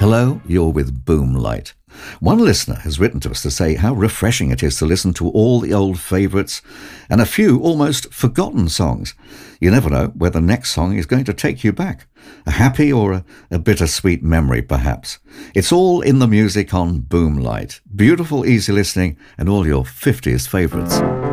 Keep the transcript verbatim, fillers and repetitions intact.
Hello, you're with Boomlight. One listener has written to us to say how refreshing it is to listen to all the old favourites and a few almost forgotten songs. You never know where the next song is going to take you back. A happy or a, a bittersweet memory, perhaps. It's all in the music on Boomlight. Beautiful, easy listening and all your fifties favourites.